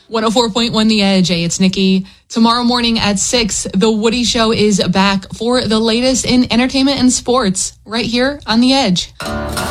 104.1 The Edge. Hey, it's Nikki. Tomorrow morning at 6, The Woody Show is back for the latest in entertainment and sports right here on The Edge.